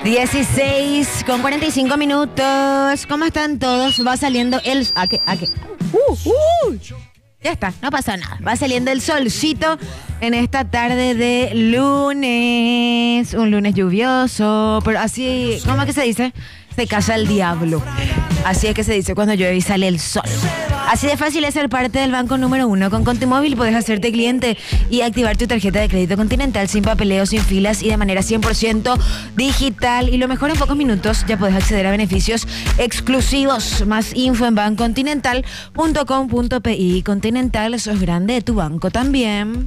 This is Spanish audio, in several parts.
16 con 45 minutos. ¿Cómo están todos? Va saliendo el... ¿A qué? Ya está, no pasa nada. Va saliendo el solcito en esta tarde de lunes. Un lunes lluvioso, pero así... ¿Cómo es que se dice? Se casa el diablo. Así es que se dice cuando llueve y sale el sol. Así de fácil es ser parte del banco número 1. Con Contimóvil puedes hacerte cliente y activar tu tarjeta de crédito Continental sin papeleo, sin filas y de manera 100% digital. Y lo mejor, en pocos minutos ya puedes acceder a beneficios exclusivos. Más info en bancocontinental.com.pi. Continental, sos grande de tu banco también.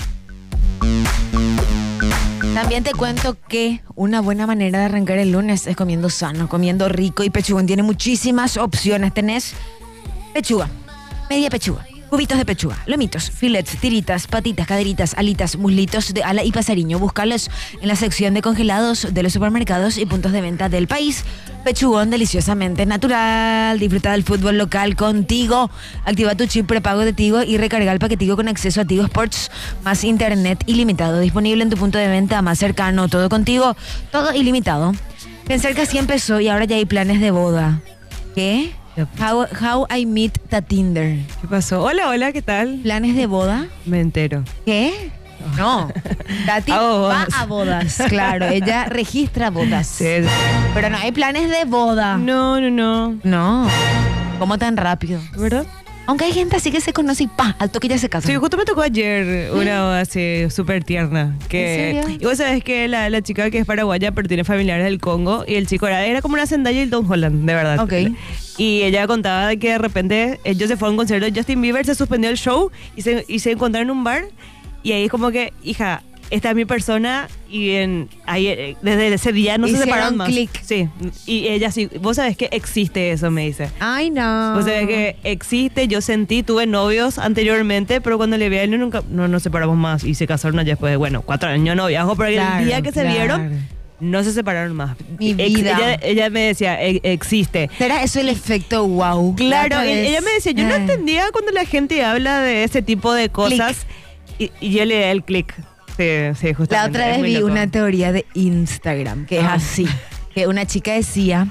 También te cuento que una buena manera de arrancar el lunes es comiendo sano, comiendo rico, y Pechugón tiene muchísimas opciones. Tenés pechuga, media pechuga, cubitos de pechuga, lomitos, filets, tiritas, patitas, caderitas, alitas, muslitos de ala y pasariño. Búscalos en la sección de congelados de los supermercados y puntos de venta del país. Pechugón, deliciosamente natural. Disfruta del fútbol local contigo. Activa tu chip prepago de Tigo y recarga el paquetigo con acceso a Tigo Sports más internet ilimitado. Disponible en tu punto de venta más cercano. Todo contigo, todo ilimitado. Pensar que así empezó y ahora ya hay planes de boda. ¿Qué? How I Met the Tinder. ¿Qué pasó? Hola, ¿qué tal? ¿Planes de boda? Me entero. ¿Qué? No, Tati va a bodas, claro, ella registra bodas. Sí. Pero no hay planes de boda. No. No, ¿cómo tan rápido? ¿Verdad? Aunque hay gente así que se conoce y al toque ya se casa. Sí, justo me tocó ayer una boda así súper tierna. ¿En serio? Y vos sabés que la chica que es paraguaya pero tiene familiares del Congo, y el chico era como una Zendaya y el Tom Holland, de verdad. Ok. Y ella contaba de que de repente ellos se fueron a un concierto de Justin Bieber, se suspendió el show y se encontraron en un bar. Y ahí es como que, hija, esta es mi persona, y ahí desde ese día no se separaron más. Click. Sí, y ella sí, vos sabés que existe eso, me dice. Ay, no. Vos sabés que existe, yo tuve novios anteriormente, pero cuando le vi a él nunca, no nos separamos más, y se casaron allá después de, 4 años de noviazgo, pero Claro, el día que se claro. vieron, no se separaron más. Mi vida. Ella me decía, existe. ¿Será eso el efecto wow? Claro, ella me decía, yo no entendía cuando la gente habla de ese tipo de cosas, y yo le da el clic. Sí, justamente. La otra vez vi loco. una teoría de Instagram que es así, que una chica decía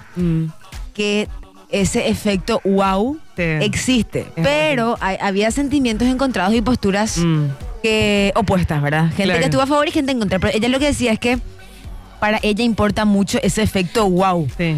que ese efecto wow existe, pero había sentimientos encontrados y posturas que opuestas, ¿verdad? Gente Claro. que estuvo a favor y gente en contra, pero ella lo que decía es que para ella importa mucho ese efecto wow. Sí.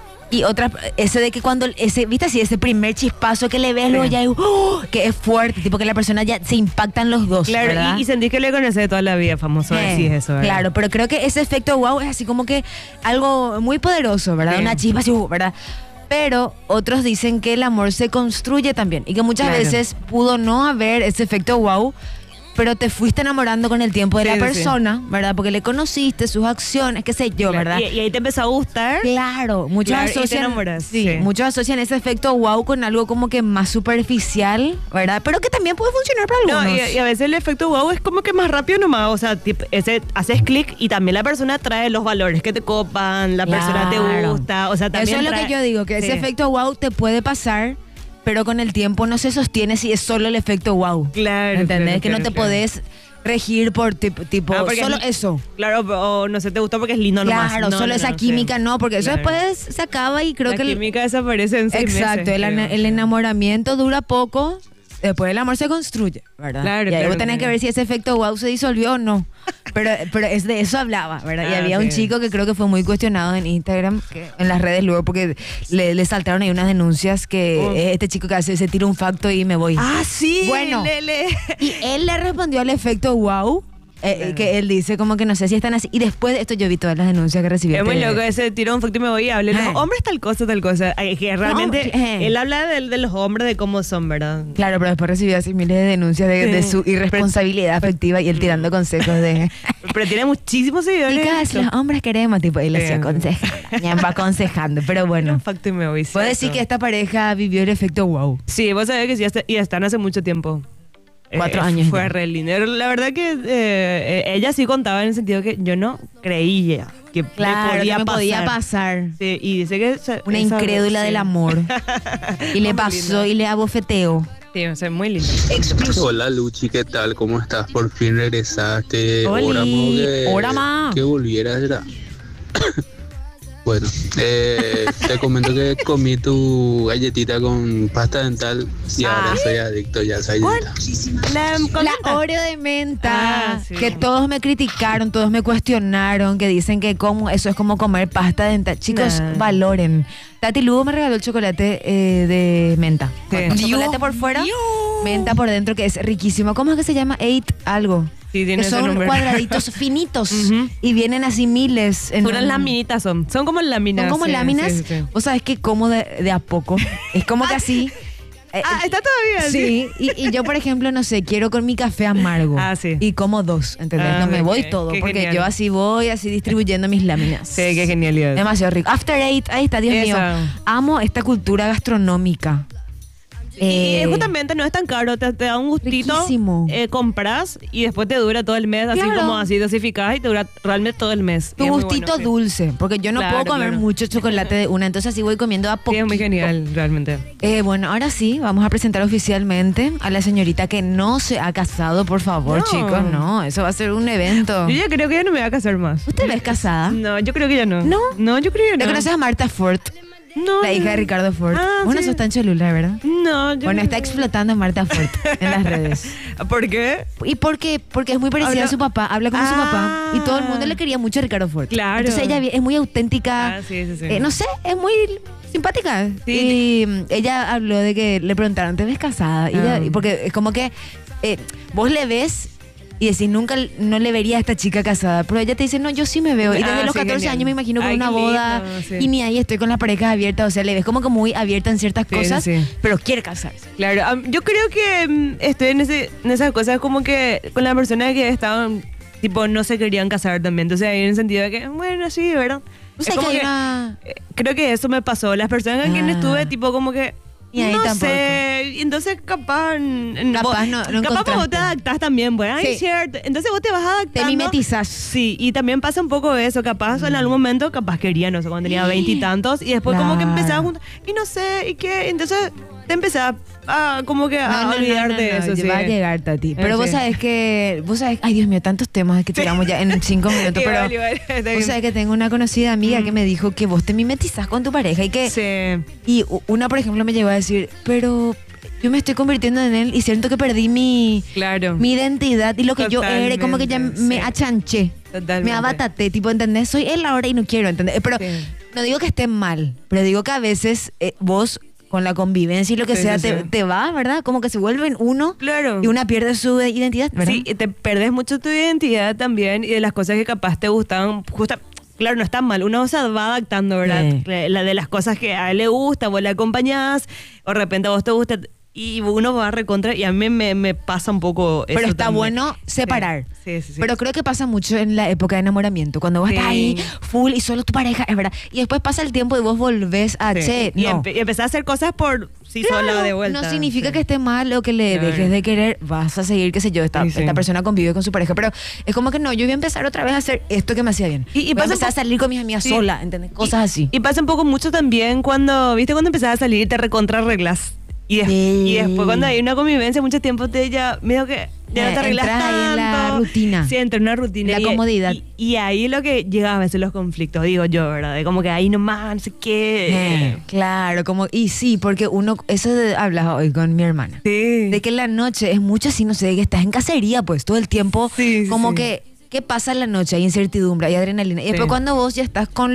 Y otra, ese de que cuando, viste así, ese primer chispazo que le ves, luego ya hay, que es fuerte, tipo que la persona ya se impactan los dos, Claro, ¿verdad? y sentí que le conocí de toda la vida, famoso decís eso, ¿verdad? Claro, pero creo que ese efecto wow es así como que algo muy poderoso, ¿verdad? Sí. Una chispa así, ¿verdad? Pero otros dicen que el amor se construye también y que muchas Claro. veces pudo no haber ese efecto wow, pero te fuiste enamorando con el tiempo de la persona, ¿verdad? Porque le conociste, sus acciones, qué sé yo, Claro. ¿verdad? Y ahí te empezó a gustar. Claro, muchos Claro, y te asocian, enamoras, sí, sí. muchos asocian ese efecto wow con algo como que más superficial, ¿verdad? Pero que también puede funcionar para No, algunos. y a veces el efecto wow es como que más rápido nomás, o sea, haces clic y también la persona trae los valores que te copan, la persona te Claro. gusta, o sea, también Eso es lo que yo digo, que ese efecto wow te puede pasar, pero con el tiempo no se sostiene si es solo el efecto wow. Claro. ¿Entendés? claro, Que no claro, te claro. podés regir por tipo Ah, porque solo es- eso. Claro, o no sé, te gustó porque es lindo nomás. Claro, No, solo no, esa no, química sí. no, porque eso Claro. después se acaba y creo La que química desaparece en 6 exacto, meses. creo. el enamoramiento dura poco, después el amor se construye, ¿verdad? Claro, y ahí claro, vos tenés claro. que ver si ese efecto wow se disolvió o no. Pero es de eso hablaba, ¿verdad? Y Ah, había sí. un chico que creo que fue muy cuestionado en Instagram, en las redes luego, porque le saltaron ahí unas denuncias que este chico que hace, se tira un facto y me voy. Ah, sí. Bueno. Y él le respondió al efecto wow. Que él dice como que no sé si están así. Y después de esto yo vi todas las denuncias que recibió. Es muy este- loco ese tirón facto y me voy y hable. Los hombres tal cosa, tal cosa. Ay, que realmente él habla de los hombres, de cómo son, ¿verdad? Claro, pero después recibió así miles de denuncias de Sí. su irresponsabilidad afectiva y él tirando consejos de... Pero tiene muchísimos seguidores. Chicas, los hombres queremos, tipo, él Sí. hacía aconsejando. Ya va aconsejando, pero bueno. Un facto y me voy. Puedo decir que esta pareja vivió el efecto wow. Sí, vos sabés que sí, y están hace mucho tiempo. 4 años Fue ya. re lindo. La verdad que ella sí contaba en el sentido que yo no creía que Claro, me que me podía pasar. pasar. Sí, y dice que... Una incrédula sí. del amor. Y le Muy pasó lindo. y le abofeteó. Sí, o sea, muy lindo. Hola Luchi, ¿qué tal? ¿Cómo estás? Por fin regresaste. Oli, Hora más hora más. que volvieras. Era. Bueno, te comento que comí tu galletita con pasta dental y ahora soy adicto ya a esa galleta. La Oreo de menta, Sí. que todos me criticaron, todos me cuestionaron, que dicen que como eso es como comer pasta dental. Chicos, Nah. valoren. Tati Lugo me regaló el chocolate de menta. Sí. Con chocolate por fuera, menta por dentro, que es riquísimo. ¿Cómo es que se llama? 8 algo. Sí, tiene Que ese son nombre. cuadraditos finitos Ujú. y vienen así miles. Unas laminitas son como láminas. Son como sí, láminas. sí, sí. Vos sabés que como de a poco. Es como que así. Está todavía Sí, y yo, por ejemplo, no sé, quiero con mi café amargo. Ah, sí. Y como 2, ¿entendés? Ah, No me voy qué- todo, qué porque genial. yo así voy, así distribuyendo mis láminas. Sí, qué genialidad. Demasiado rico. After 8, ahí está, Dios mío. Esa. Amo esta cultura gastronómica. Y justamente no es tan caro, te da un gustito, Riquísimo. Compras y después te dura todo el mes, así Claro. como así dosificás y te dura realmente todo el mes. Tu Y es muy gustito bueno, sí. dulce, porque yo no Claro, puedo comer claro. mucho chocolate de una, entonces así voy comiendo a Sí, poquito. es muy genial, realmente. Bueno, ahora sí, vamos a presentar oficialmente a la señorita que no se ha casado, por favor, No. chicos, no, eso va a ser un evento. Yo ya creo que ya no me voy a casar más. ¿Usted ves casada? No, yo creo que ya no. ¿No? No, yo creo que ¿Le no. conoces a Marta Ford, No. la hija de Ricardo Ford? Ah, Bueno, sí. sos tan cholula, ¿verdad? No, yo Bueno, no. está explotando a Marta Ford en las redes. ¿Por qué? ¿Y por qué? Porque es muy parecida Habla- a su papá, habla como su papá. Ah. Y todo el mundo le quería mucho a Ricardo Ford. Claro. Entonces ella es muy auténtica. Ah, sí, sí, sí. No sé, es muy simpática. Sí. Y ella habló de que le preguntaron, ¿te ves casada? Y ella- Ah. porque es como que vos le ves y decís, nunca no le vería a esta chica casada. Pero ella te dice, no, yo sí me veo. Y desde Ah, los sí, 14 genial. años me imagino con Ay, una qué boda. lindo, sí. Y ni ahí estoy con las parejas abiertas. O sea, le ves como que muy abierta en ciertas Sí, cosas, sí, sí. pero quiere casarse. Claro, yo creo que estoy en esas cosas como que con la persona que estaban, tipo, no se querían casar también. Entonces ahí en el sentido de que, bueno, sí, ¿verdad? O Es sea, que como hay que, una... creo que eso me pasó. Las personas con quienes Ah. estuve, tipo, como que, Y ahí no tampoco. sé, entonces capaz... Capaz no capaz vos encontraste. te adaptás también, bueno, Sí. es cierto. Entonces vos te vas adaptando. Te mimetizas. Sí, y también pasa un poco eso, capaz en algún momento, capaz quería, no sé, cuando tenía 20 y tantos, y después como que Claro. empezaba a juntar, y no sé, y qué, entonces te empezás a como que a olvidar de eso, sí. Va a llegar, Tati. Pero vos Sí. sabés que... Ay, Dios mío, tantos temas que tiramos ya en 5 minutos. Pero Igual, igual, está vos bien. sabés que tengo una conocida amiga que me dijo que vos te mimetizás con tu pareja y que... Sí. Y una, por ejemplo, me llegó a decir, pero yo me estoy convirtiendo en él y siento que perdí mi Claro. identidad y lo que yo era, como que ya Totalmente, me sí. achanché. Totalmente. Me abataté, tipo, ¿entendés? Soy él ahora y no quiero, ¿entendés? Pero Sí. no digo que esté mal, pero digo que a veces vos, con la convivencia y lo que Sí, sea, sí, sí. te vas, ¿verdad? Como que se vuelven uno Claro. y una pierde su identidad, ¿verdad? Sí, y te perdés mucho tu identidad también y de las cosas que capaz te gustaban, claro, no está mal, uno se va adaptando, ¿verdad? Sí. La de las cosas que a él le gusta, vos le acompañás, o de repente a vos te gusta, y uno va a recontra, y a mí me pasa un poco eso Pero está también. bueno separar. Sí, sí, sí. Pero creo que pasa mucho en la época de enamoramiento, cuando vos Sí. estás ahí full y solo tu pareja, es verdad. Y después pasa el tiempo y vos volvés a, Sí. che, y, no. y empezás a hacer cosas por sí Claro, sola de vuelta. no significa Sí. que esté mal o que le Claro. dejes de querer, vas a seguir, qué sé yo, esta, Sí, sí. esta persona convive con su pareja, pero es como que no, yo voy a empezar otra vez a hacer esto que me hacía bien. Y Voy a pasa empezar a un po- salir con mis amigas Sí. sola, ¿entendés? Cosas así. Y pasa un poco mucho también cuando, ¿viste? Cuando empezás a salir te recontra arreglas. Sí. Y después cuando hay una convivencia mucho tiempo te ya medio que ya no te arreglas Entras ahí en la tanto. rutina. Sí, entra en una rutina. La y- comodidad. Y ahí lo que llega a veces los conflictos, digo yo, ¿verdad? De como que ahí nomás, no sé qué. Claro, como, y sí, porque uno, hablaba hoy con mi hermana. Sí. De que en la noche es mucho así, no sé, que estás en cacería, pues, todo el tiempo. Sí, sí, como sí. que, ¿qué pasa en la noche? Hay incertidumbre, hay adrenalina. Y después Sí. cuando vos ya estás con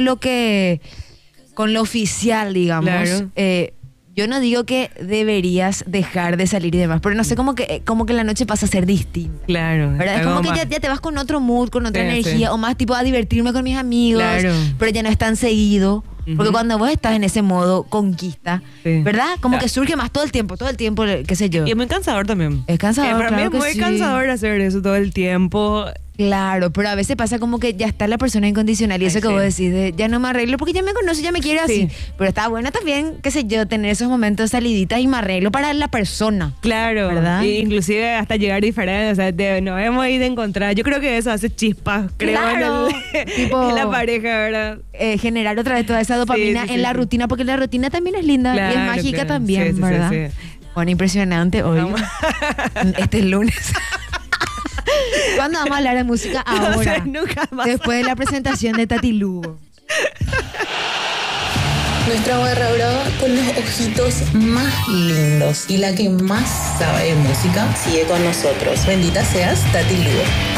con lo oficial, digamos, Claro. yo no digo que deberías dejar de salir y demás, pero no sé, como que la noche pasa a ser distinta. Claro. ¿Verdad? Es está como que más- ya te vas con otro mood, con otra Sí, energía, sí. o más tipo a divertirme con mis amigos, Claro. pero ya no es tan seguido. Porque Ujú. cuando vos estás en ese modo conquista, Sí. ¿verdad? Como Ah. que surge más todo el tiempo, qué sé yo. Y es muy cansador también. Es cansador, Para mí claro es que muy sí. cansador hacer eso todo el tiempo. Claro, pero a veces pasa como que ya está la persona incondicional y Ay, eso que sí. vos decís de ya no me arreglo porque ya me conoce, ya me quiere así. Sí. Pero está bueno también, qué sé yo, tener esos momentos saliditas y me arreglo para la persona. Claro, ¿Verdad? Y inclusive hasta llegar diferente, o sea, nos hemos ido a encontrar. Yo creo que eso hace chispas, creo, Claro, en, tipo- en la pareja, ¿verdad? Generar otra vez toda esa dopamina Sí, sí, en sí, la sí. rutina, porque la rutina también es linda y es Claro, mágica claro. también, Sí, sí, sí, ¿verdad? sí. Bueno, impresionante hoy. Vamos. Este es lunes. ¿Cuándo vamos a hablar de música? Ahora. No sé, nunca más. Después de la presentación de Tati Lugo. Nuestra barra brava con los ojitos más lindos y la que más sabe de música sigue con nosotros. Bendita seas, Tati Lugo.